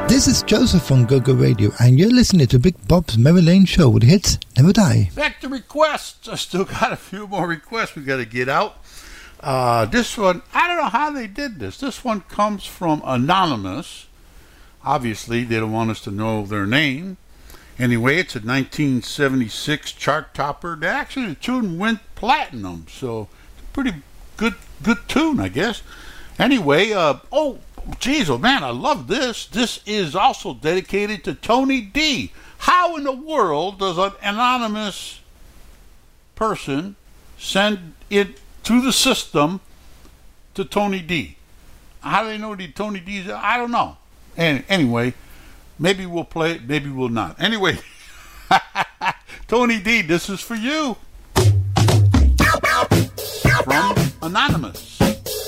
This is Joseph on GoGo Radio, and you're listening to Big Bob's Memory Lane Show with hits never die. Back to requests. I still got a few more requests we got to get out. This one, I don't know how they did this. This one comes from Anonymous. Obviously, they don't want us to know their name. Anyway, it's a 1976 chart topper. Actually, the tune went platinum, so it's a pretty good tune, I guess. Anyway, oh man, I love this. This is also dedicated to Tony D. How in the world does an anonymous person send it to the system to Tony D? How do they know the Tony D is? I don't know. And anyway, maybe we'll play it, maybe we'll not. Anyway, Tony D, this is for you. From Anonymous.